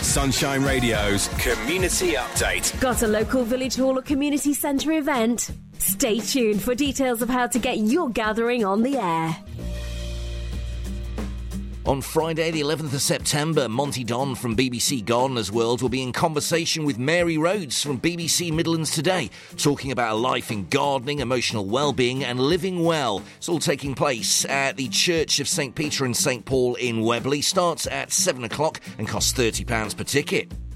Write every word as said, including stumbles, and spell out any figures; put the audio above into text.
Sunshine Radio's Community Update. Got a local village hall or community centre event? Stay tuned for details of how to get your gathering on the air. On Friday, the eleventh of September, Monty Don from B B C Gardener's World will be in conversation with Mary Rhodes from B B C Midlands Today, talking about a life in gardening, emotional well-being and living well. It's all taking place at the Church of St Peter and St Paul in Webley. Starts at seven o'clock and costs thirty pounds per ticket.